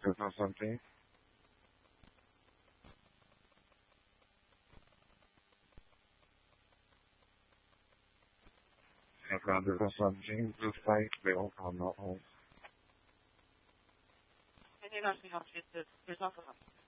something. Something to fight Bill on the home. And you're not going to help you. There's nothing else.